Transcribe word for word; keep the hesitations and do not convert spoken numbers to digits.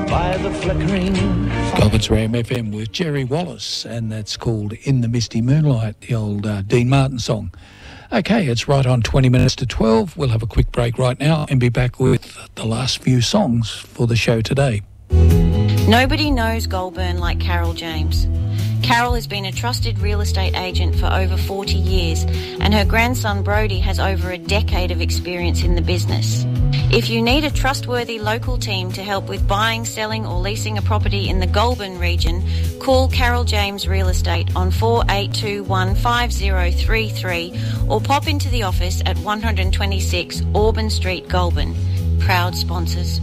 by the flickering fire. Gobbets Ram F M with Jerry Wallace, and that's called In the Misty Moonlight, the old uh, Dean Martin song. Okay, it's right on twenty minutes to twelve. We'll have a quick break right now and be back with the last few songs for the show today. Nobody knows Goulburn like Carol James. Carol has been a trusted real estate agent for over forty years, and her grandson Brody has over a decade of experience in the business. If you need a trustworthy local team to help with buying, selling or leasing a property in the Goulburn region, call Carol James Real Estate on four eight two one five zero three three or pop into the office at one twenty-six Auburn Street, Goulburn. Proud sponsors.